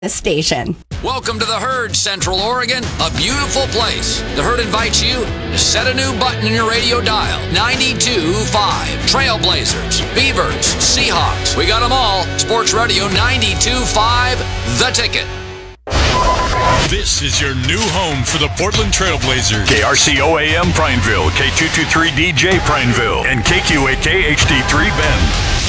station. Welcome to the Herd, Central Oregon, a beautiful place. The Herd invites you to set a new button in your radio dial. 92.5. Trailblazers, Beavers, Seahawks. We got them all. Sports Radio 92.5, The Ticket. This is your new home for the Portland Trailblazers. KRCO AM Prineville, K223DJ Prineville, and KQAK HD3 Bend.